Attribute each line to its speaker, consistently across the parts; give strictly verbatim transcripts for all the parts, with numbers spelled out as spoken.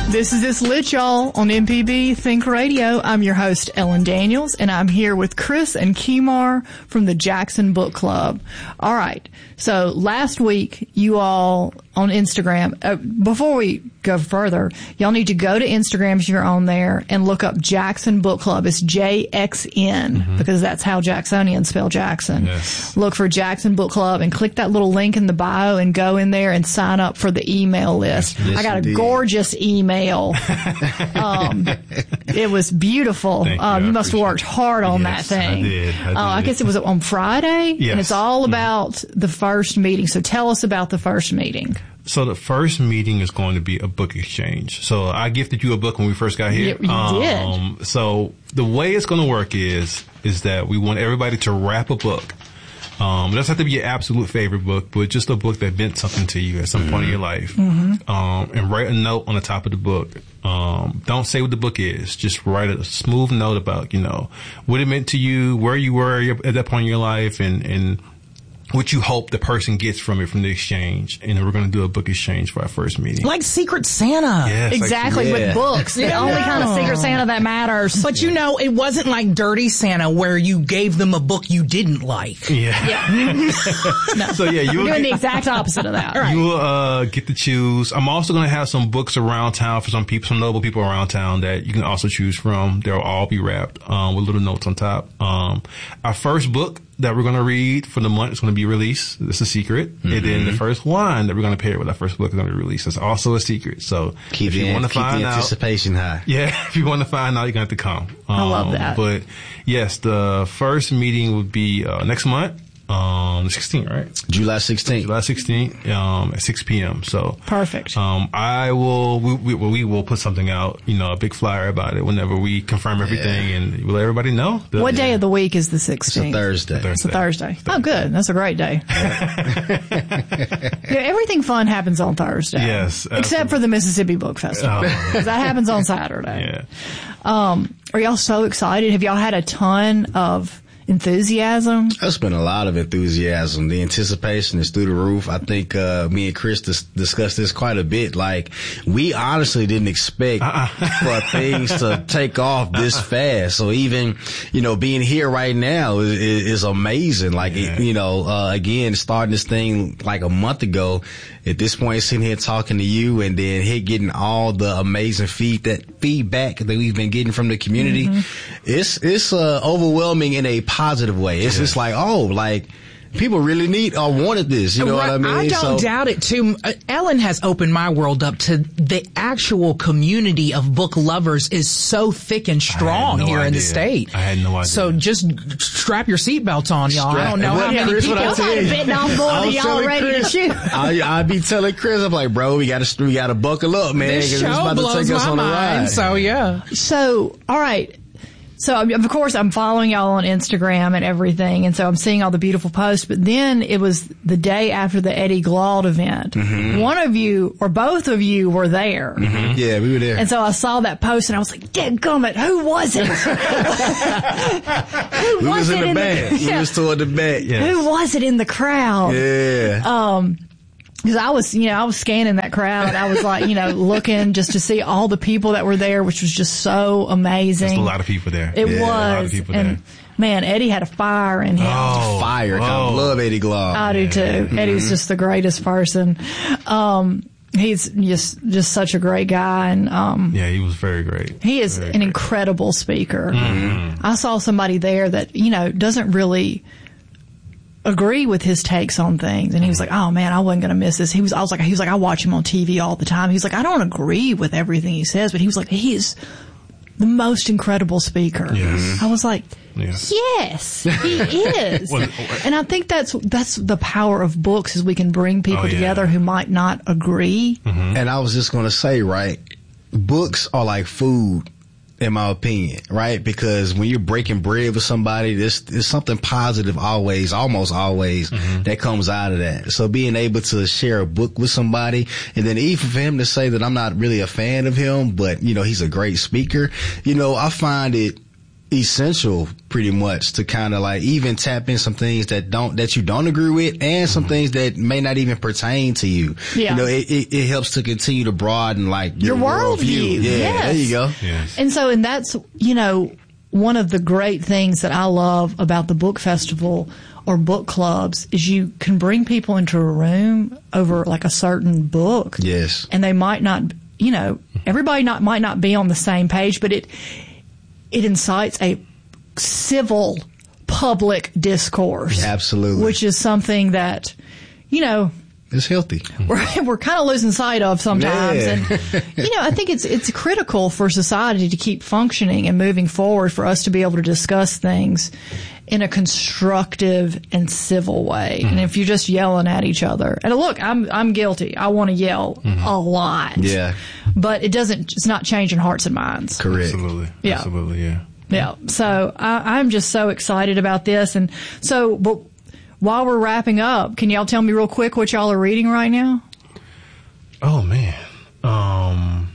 Speaker 1: This is It's Lit, y'all, on M P B Think Radio. I'm your host, Ellen Daniels, and I'm here with Chris and Kemar from the Jackson Book Club. All right. So last week, you all on Instagram, uh, before we go further, y'all need to go to Instagram if you're on there and look up Jackson Book Club. It's J X N, mm-hmm. because that's how Jacksonians spell Jackson. Yes. Look for Jackson Book Club and click that little link in the bio and go in there and sign up for the email list. Yes, I got indeed. a gorgeous email. um, it was beautiful. You, um, you must have worked hard on yes, that thing.
Speaker 2: I did. I, did.
Speaker 1: Uh, I guess it was on Friday,
Speaker 2: yes.
Speaker 1: and it's all about mm-hmm. the first meeting. So tell us about the first meeting.
Speaker 2: So the first meeting is going to be a book exchange. So I gifted you a book when we first got here.
Speaker 1: You, you
Speaker 2: um,
Speaker 1: did.
Speaker 2: So the way it's going to work is is that we want everybody to wrap a book. Um, it doesn't have to be your absolute favorite book, but just a book that meant something to you at some mm-hmm. point in your life. Mm-hmm. Um, and write a note on the top of the book. Um, don't say what the book is. Just write a smooth note about, you know, what it meant to you, where you were at that point in your life, and, and what you hope the person gets from it, from the exchange. And then we're going to do a book exchange for our first meeting.
Speaker 3: Like Secret Santa.
Speaker 2: Yes,
Speaker 1: exactly,
Speaker 2: like,
Speaker 1: with
Speaker 2: yeah.
Speaker 1: books. The only kind of Secret Santa that matters.
Speaker 3: But you know, it wasn't like Dirty Santa where you gave them a book you didn't like.
Speaker 2: Yeah.
Speaker 1: yeah. no.
Speaker 2: So yeah, you're
Speaker 1: doing the exact opposite of that.
Speaker 2: Right. You will uh, get to choose. I'm also going to have some books around town for some people, some notable people around town that you can also choose from. They'll all be wrapped um, with little notes on top. Um, our first book that we're going to read for the month is going to be released. It's a secret. Mm-hmm. And then the first one that we're going to pair with our first book is going to be released. It's also a secret. So
Speaker 4: keep
Speaker 2: if you
Speaker 4: the,
Speaker 2: want to
Speaker 4: keep
Speaker 2: find
Speaker 4: the anticipation
Speaker 2: out,
Speaker 4: high.
Speaker 2: Yeah, if you want to find out, you're going to have to come. Um,
Speaker 1: I love that.
Speaker 2: But yes, the first meeting will be uh, next month. Um, the sixteenth, right?
Speaker 4: July sixteenth.
Speaker 2: July sixteenth, um, at six p.m. So.
Speaker 1: Perfect.
Speaker 2: Um, I will, we, we, we will put something out, you know, a big flyer about it whenever we confirm everything yeah. and we'll let everybody know. The,
Speaker 1: what day
Speaker 2: yeah.
Speaker 1: of the week is the sixteenth?
Speaker 4: It's a Thursday.
Speaker 2: Thursday.
Speaker 1: It's a Thursday. Thursday. Oh, good. That's a great day. yeah, everything fun happens on Thursday.
Speaker 2: Yes.
Speaker 1: Except absolutely. for the Mississippi Book Festival. Oh. That happens on Saturday.
Speaker 2: Yeah.
Speaker 1: Um, are y'all so excited? Have y'all had a ton of enthusiasm?
Speaker 4: There's been a lot of enthusiasm. The anticipation is through the roof. I think uh me and Chris dis- discussed this quite a bit. Like, we honestly didn't expect uh-uh. for things to take off this fast. So even, you know, being here right now is, is amazing. Like, yeah. it, you know, uh, again, starting this thing like a month ago. At this point, sitting here talking to you and then here getting all the amazing feed that feedback that we've been getting from the community. Mm-hmm. It's, it's, uh, overwhelming in a positive way. It's yeah. just like, oh, like, people really need or wanted this. You know
Speaker 3: right.
Speaker 4: what I mean?
Speaker 3: I don't
Speaker 4: so,
Speaker 3: doubt it, too. Uh, Ellen has opened my world up to the actual community of book lovers is so thick and strong
Speaker 2: no
Speaker 3: here
Speaker 2: idea.
Speaker 3: in the state.
Speaker 2: I had no idea.
Speaker 3: So just strap your seatbelts on, y'all.
Speaker 4: Strap,
Speaker 3: I don't know how many
Speaker 4: Chris,
Speaker 3: people.
Speaker 1: I'm fitting on board and y'all ready
Speaker 4: Chris,
Speaker 1: to shoot.
Speaker 4: I, I be telling Chris, I'm like, bro, we got to we got to buckle up, man.
Speaker 3: This show
Speaker 4: it's about
Speaker 3: blows
Speaker 4: to take us
Speaker 3: my
Speaker 4: on a
Speaker 3: mind.
Speaker 4: ride.
Speaker 3: So yeah.
Speaker 1: So, all right. So, of course, I'm following y'all on Instagram and everything, and so I'm seeing all the beautiful posts. But then it was the day after the Eddie Glaude event. Mm-hmm. One of you, or both of you, were there.
Speaker 4: Mm-hmm. Yeah, we were there.
Speaker 1: And so I saw that post, and I was like, "Dadgummit, who was it? who
Speaker 4: we
Speaker 1: was,
Speaker 4: was in
Speaker 1: it
Speaker 4: the
Speaker 1: in
Speaker 4: back.
Speaker 1: The,
Speaker 4: we
Speaker 1: yeah.
Speaker 4: was toward the back. Yes.
Speaker 1: Who was it in the crowd?
Speaker 4: Yeah.
Speaker 1: Um. Because I was, you know, I was scanning that crowd. I was like, you know, looking just to see all the people that were there, which was just so amazing.
Speaker 2: There's a lot of people there.
Speaker 1: It
Speaker 2: yeah,
Speaker 1: was.
Speaker 2: A lot of people
Speaker 1: and
Speaker 2: there.
Speaker 1: Man, Eddie had a fire in him.
Speaker 2: Oh,
Speaker 4: fire.
Speaker 2: Oh.
Speaker 4: I love Eddie Glaude.
Speaker 1: I do too. Mm-hmm. Eddie's just the greatest person. Um, he's just, just such a great guy. And, um,
Speaker 2: yeah, he was very great.
Speaker 1: He is
Speaker 2: very
Speaker 1: an
Speaker 2: great.
Speaker 1: incredible speaker.
Speaker 2: Mm-hmm.
Speaker 1: I saw somebody there that, you know, doesn't really agree with his takes on things, and he was like, "Oh man, I wasn't gonna miss this." He was, I was like, he was like, "I watch him on T V all the time." He was like, "I don't agree with everything he says," but he was like, "He is the most incredible speaker."
Speaker 2: Yes.
Speaker 1: I was like,
Speaker 2: yes,
Speaker 1: yes he is.
Speaker 2: well,
Speaker 1: and I think that's that's the power of books, is we can bring people
Speaker 2: oh, yeah.
Speaker 1: together who might not agree.
Speaker 2: Mm-hmm.
Speaker 4: And I was just gonna say, right, books are like food, in my opinion, right? Because when you're breaking bread with somebody, there's, there's something positive always, almost always, mm-hmm. that comes out of that. So being able to share a book with somebody, and then even for him to say that I'm not really a fan of him, but, you know, he's a great speaker, you know, I find it essential pretty much, to kind of like even tap in some things that don't, that you don't agree with, and some mm-hmm. things that may not even pertain to you. Yeah. You know, it, it, it helps to continue to broaden like your,
Speaker 1: your worldview.
Speaker 4: Yeah,
Speaker 1: yes.
Speaker 4: There you go.
Speaker 2: Yes.
Speaker 1: And so, and that's, you know, one of the great things that I love about the book festival or book clubs is you can bring people into a room over like a certain book.
Speaker 4: Yes.
Speaker 1: And they might not, you know, everybody not might not be on the same page, but it it incites a civil public discourse.
Speaker 4: Absolutely.
Speaker 1: Which is something that, you know,
Speaker 4: it's healthy.
Speaker 1: We're, we're kind of losing sight of sometimes.
Speaker 4: Yeah.
Speaker 1: And, you know, I think it's, it's critical for society to keep functioning and moving forward for us to be able to discuss things in a constructive and civil way. Mm-hmm. And if you're just yelling at each other, and look, I'm, I'm guilty. I want to yell mm-hmm. a lot.
Speaker 4: Yeah.
Speaker 1: But it doesn't, it's not changing hearts and minds.
Speaker 4: Correct.
Speaker 2: Absolutely.
Speaker 1: Yeah.
Speaker 2: Absolutely. Yeah.
Speaker 1: Yeah. So I, I'm just so excited about this. And so, but, while we're wrapping up, can y'all tell me real quick what y'all are reading right now?
Speaker 2: Oh man. Um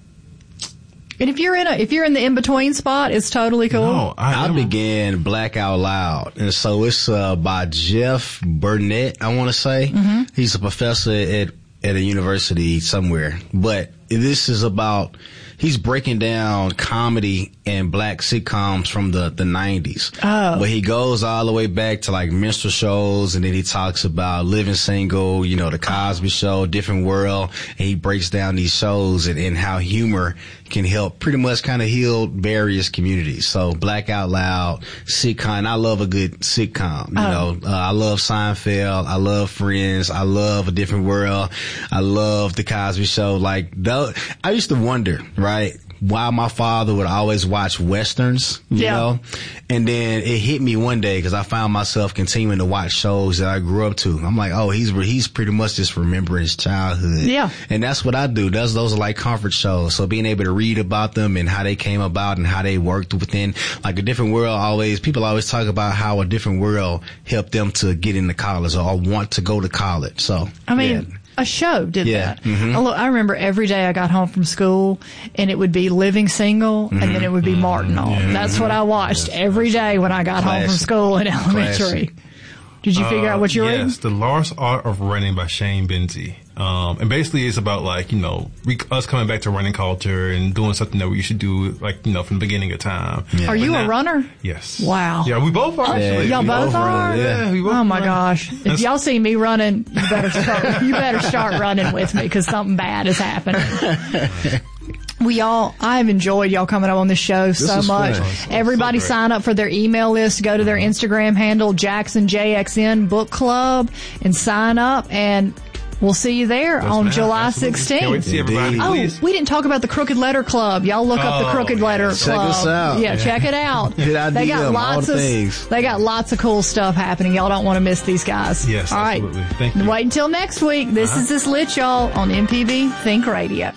Speaker 1: And if you're in a if you're in the in between spot, it's totally cool.
Speaker 2: No, I,
Speaker 4: I began Black Out Loud, and so it's uh, by Jeff Burnett. I want to say mm-hmm. he's a professor at at a university somewhere, but this is about. He's breaking down comedy and black sitcoms from the, the nineties.
Speaker 1: Oh.
Speaker 4: But he goes all the way back to like minstrel shows, and then he talks about Living Single, you know, The Cosby Show, Different World, and he breaks down these shows and, and how humor can help pretty much kind of heal various communities. So Black Out Loud, sitcom. I love a good sitcom. You
Speaker 1: oh.
Speaker 4: know, uh, I love Seinfeld. I love Friends. I love A Different World. I love The Cosby Show. Like, those, I used to wonder, right? Right. Why my father would always watch Westerns, you
Speaker 1: yeah.
Speaker 4: know? And then it hit me one day because I found myself continuing to watch shows that I grew up to. I'm like, oh, he's he's pretty much just remembering his childhood.
Speaker 1: Yeah.
Speaker 4: And that's what I do. Those, those are like comfort shows. So being able to read about them and how they came about and how they worked within, like A Different World always, people always talk about how A Different World helped them to get into college or want to go to college. So,
Speaker 1: I mean,
Speaker 4: yeah.
Speaker 1: A show did
Speaker 4: yeah.
Speaker 1: that.
Speaker 4: Mm-hmm.
Speaker 1: Oh, look, I remember every day I got home from school and it would be Living Single mm-hmm. and then it would be Martin on. Yeah. That's what I watched yes. every day when I got Classic. home from school in elementary.
Speaker 4: Classic.
Speaker 1: Did you figure
Speaker 2: uh,
Speaker 1: out what you're
Speaker 2: yes,
Speaker 1: reading?
Speaker 2: Yes, The Lost Art of Running by Shane Benzie. Um, and basically it's about like, you know, we, us coming back to running culture and doing something that we should do like, you know, from the beginning of time.
Speaker 1: Yeah. Are
Speaker 2: but
Speaker 1: you
Speaker 2: now,
Speaker 1: a runner?
Speaker 2: Yes.
Speaker 1: Wow.
Speaker 2: Yeah, we both are actually.
Speaker 1: Y'all
Speaker 2: we
Speaker 1: both, both are?
Speaker 2: Yeah. yeah we both
Speaker 1: oh my
Speaker 2: run.
Speaker 1: gosh. If That's, y'all see me running, you better start, you better start running with me because something bad is happening. We all, I've enjoyed y'all coming up on the show
Speaker 4: this
Speaker 1: so much.
Speaker 4: Fun.
Speaker 1: Everybody
Speaker 2: so
Speaker 1: sign up for their email list, go to their Instagram handle, Jackson J X N Book Club, and sign up, and we'll see you there
Speaker 2: Yes,
Speaker 1: on
Speaker 2: ma'am.
Speaker 1: July
Speaker 2: Absolutely.
Speaker 1: sixteenth.
Speaker 2: Can't wait to see everybody,
Speaker 1: oh,
Speaker 2: please.
Speaker 1: we didn't talk about the Crooked Letter Club. Y'all look up the
Speaker 2: Oh,
Speaker 1: Crooked
Speaker 2: yeah.
Speaker 1: Letter
Speaker 2: Check
Speaker 1: Club.
Speaker 4: us out.
Speaker 1: Yeah, check it out.
Speaker 4: Hit our
Speaker 1: they
Speaker 4: D
Speaker 1: got
Speaker 4: M,
Speaker 1: lots
Speaker 4: all the
Speaker 1: of
Speaker 4: things.
Speaker 1: they got lots of cool stuff happening. Y'all don't want to miss these guys.
Speaker 2: Yes,
Speaker 1: all right.
Speaker 2: absolutely. Thank you.
Speaker 1: Wait until next week. This
Speaker 2: Uh-huh.
Speaker 1: is This Lit, y'all, on M P B Think Radio.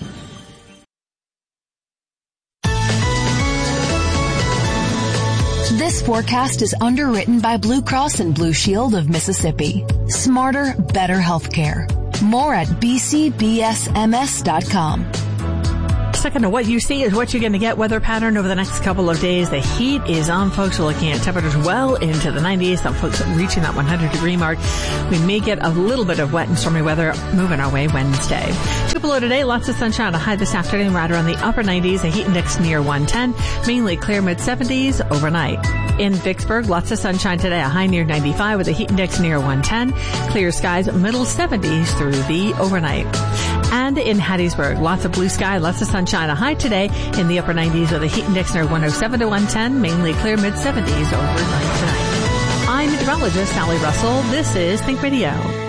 Speaker 5: This forecast is underwritten by Blue Cross and Blue Shield of Mississippi. Smarter, better healthcare. More at b c b s m s dot com.
Speaker 6: Second to what you see is what you're going to get. Weather pattern over the next couple of days. The heat is on, folks. We're looking at temperatures well into the nineties. Some folks reaching that one hundred degree mark. We may get a little bit of wet and stormy weather moving our way Wednesday. Two below today. Lots of sunshine. A high this afternoon right around the upper nineties. A heat index near one ten. Mainly clear mid seventies overnight. In Vicksburg, lots of sunshine today. A high near ninety-five with a heat index near one ten. Clear skies middle seventies through the overnight. And in Hattiesburg, lots of blue sky, lots of sunshine. A high today in the upper nineties with a heat index near one oh seven to one ten, mainly clear mid seventies overnight tonight. I'm meteorologist Sally Russell. This is Think Radio.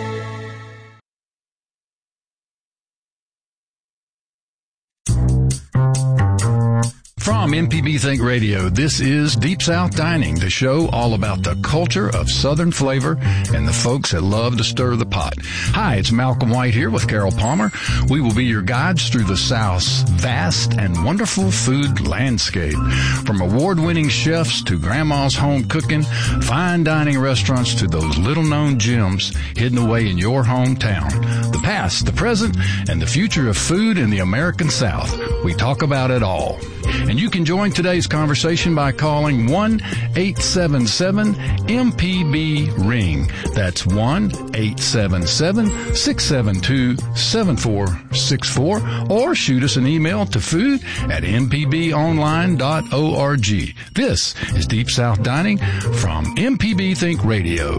Speaker 7: From M P B Think Radio, this is Deep South Dining, the show all about the culture of Southern flavor and the folks that love to stir the pot. Hi, it's Malcolm White here with Carol Palmer. We will be your guides through the South's vast and wonderful food landscape. From award-winning chefs to grandma's home cooking, fine dining restaurants to those little-known gems hidden away in your hometown. The past, the present, and the future of food in the American South. We talk about it all. And And you can join today's conversation by calling one eight seven seven M P B ring. That's one eight seven seven six seven two seven four six four, or shoot us an email to food at m p b online dot org. This is Deep South Dining from M P B Think Radio.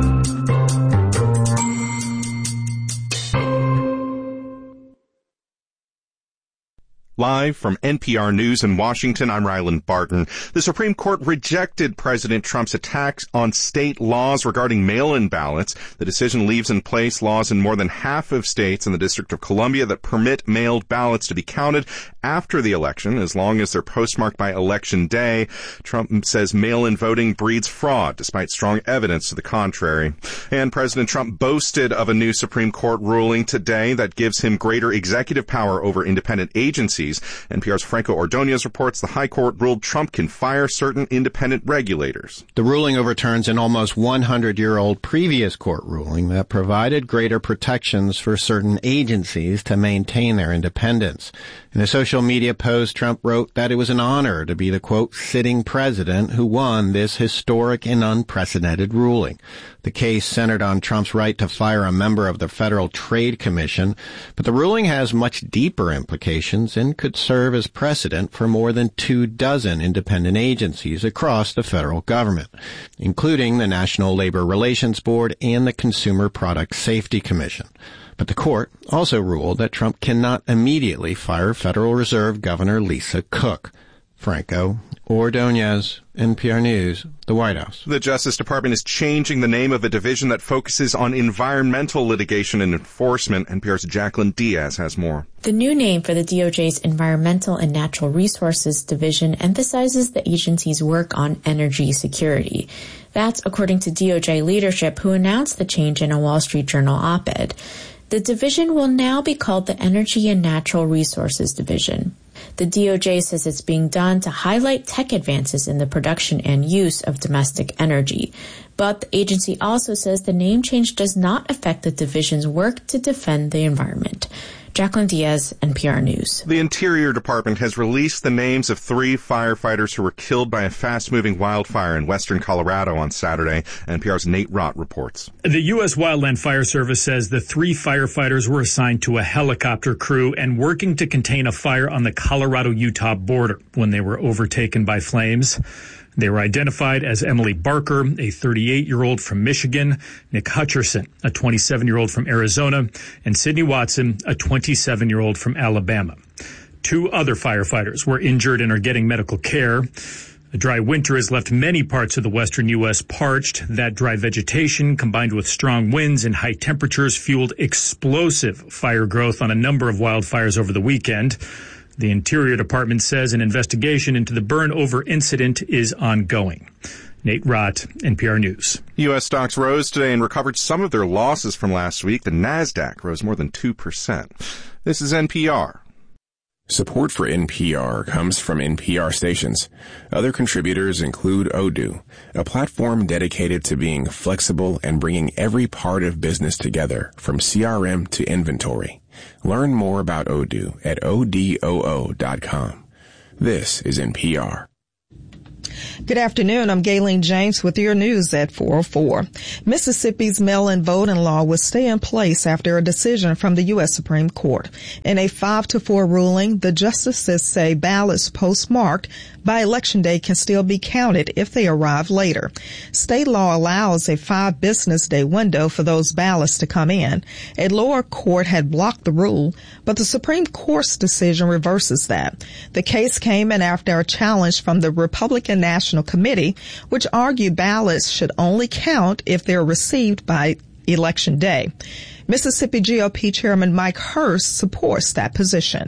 Speaker 8: Live from N P R News in Washington, I'm Ryland Barton. The Supreme Court rejected President Trump's attacks on state laws regarding mail-in ballots. The decision leaves in place laws in more than half of states in the District of Columbia that permit mailed ballots to be counted after the election, as long as they're postmarked by Election Day. Trump says mail-in voting breeds fraud, despite strong evidence to the contrary. And President Trump boasted of a new Supreme Court ruling today that gives him greater executive power over independent agencies. N P R's Franco Ordonez reports the High Court ruled Trump can fire certain independent regulators.
Speaker 9: The ruling overturns an almost one hundred year old previous court ruling that provided greater protections for certain agencies to maintain their independence. In a social media post, Trump wrote that it was an honor to be the, quote, sitting president who won this historic and unprecedented ruling. The case centered on Trump's right to fire a member of the Federal Trade Commission, but the ruling has much deeper implications and could serve as precedent for more than two dozen independent agencies across the federal government, including the National Labor Relations Board and the Consumer Product Safety Commission. But the court also ruled that Trump cannot immediately fire Federal Reserve Governor Lisa Cook. Franco Ordonez, N P R News, the White House.
Speaker 8: The Justice Department is changing the name of a division that focuses on environmental litigation and enforcement. N P R's Jacqueline Diaz has more.
Speaker 10: The new name for the D O J's Environmental and Natural Resources Division emphasizes the agency's work on energy security. That's according to D O J leadership, who announced the change in a Wall Street Journal op-ed. The division will now be called the Energy and Natural Resources Division. The D O J says it's being done to highlight tech advances in the production and use of domestic energy. But the agency also says the name change does not affect the division's work to defend the environment. Jacqueline Diaz, N P R News.
Speaker 8: The Interior Department has released the names of three firefighters who were killed by a fast-moving wildfire in western Colorado on Saturday. N P R's Nate Rott reports.
Speaker 11: The U S Wildland Fire Service says the three firefighters were assigned to a helicopter crew and working to contain a fire on the Colorado-Utah border when they were overtaken by flames. They were identified as Emily Barker, a thirty-eight-year-old from Michigan, Nick Hutcherson, a twenty-seven-year-old from Arizona, and Sidney Watson, a twenty-seven-year-old from Alabama. Two other firefighters were injured and are getting medical care. A dry winter has left many parts of the western U S parched. That dry vegetation, combined with strong winds and high temperatures, fueled explosive fire growth on a number of wildfires over the weekend. The Interior Department says an investigation into the burn-over incident is ongoing. Nate Rott, N P R News.
Speaker 8: U S stocks rose today and recovered some of their losses from last week. The NASDAQ rose more than two percent. This is N P R.
Speaker 12: Support for N P R comes from N P R stations. Other contributors include Odoo, a platform dedicated to being flexible and bringing every part of business together, from C R M to inventory. Learn more about Odoo at odoo dot com. This is N P R.
Speaker 13: Good afternoon. I'm Gayleen James with your news at four oh four. Mississippi's mail-in voting law will stay in place after a decision from the U S Supreme Court. In a five to four ruling, the justices say ballots postmarked by Election Day can still be counted if they arrive later. State law allows a five business day window for those ballots to come in. A lower court had blocked the rule, but the Supreme Court's decision reverses that. The case came in after a challenge from the Republican National Committee, which argued ballots should only count if they're received by Election Day. Mississippi G O P Chairman Mike Hurst supports that position.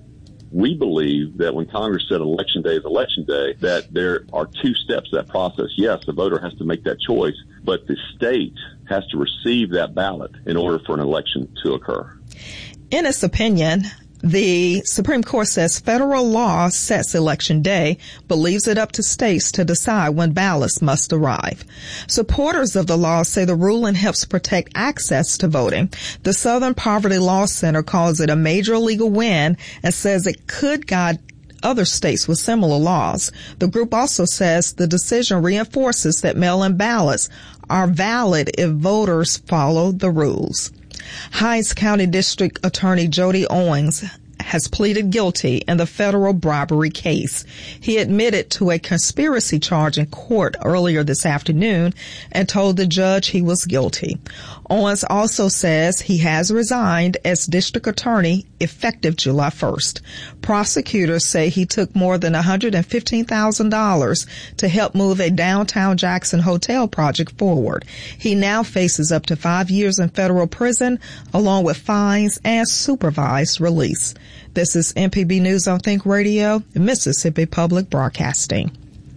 Speaker 14: We believe that when Congress said Election Day is Election Day, that there are two steps to that process. Yes, the voter has to make that choice, but the state has to receive that ballot in order for an election to occur.
Speaker 13: In its opinion, the Supreme Court says federal law sets Election Day, but leaves it up to states to decide when ballots must arrive. Supporters of the law say the ruling helps protect access to voting. The Southern Poverty Law Center calls it a major legal win and says it could guide other states with similar laws. The group also says the decision reinforces that mail-in ballots are valid if voters follow the rules. Hinds County District Attorney Jody Owens has pleaded guilty in the federal bribery case. He admitted to a conspiracy charge in court earlier this afternoon and told the judge he was guilty. Owens also says he has resigned as district attorney effective July first. Prosecutors say he took more than one hundred fifteen thousand dollars to help move a downtown Jackson hotel project forward. He now faces up to five years in federal prison, along with fines and supervised release. This is M P B News on Think Radio, Mississippi Public Broadcasting.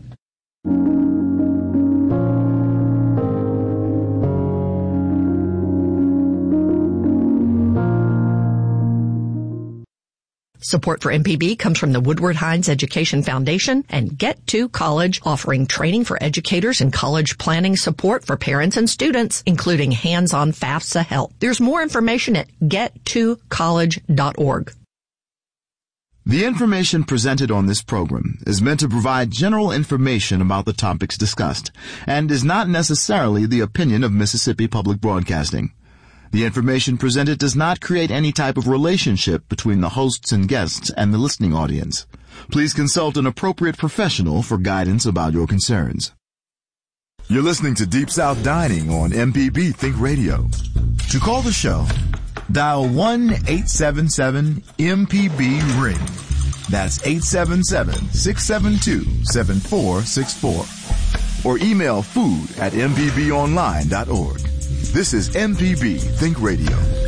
Speaker 15: Support for M P B comes from the Woodward Hines Education Foundation and Get to College, offering training for educators and college planning support for parents and students, including hands-on FAFSA help. There's more information at get to college dot org.
Speaker 16: The information presented on this program is meant to provide general information about the topics discussed and is not necessarily the opinion of Mississippi Public Broadcasting. The information presented does not create any type of relationship between the hosts and guests and the listening audience. Please consult an appropriate professional for guidance about your concerns. You're listening to Deep South Dining on M P B Think Radio. To call the show, dial one eight seven seven M P B ring. That's eight seven seven, six seven two, seven four six four. Or email food at m p b online dot org. This is M P B Think Radio.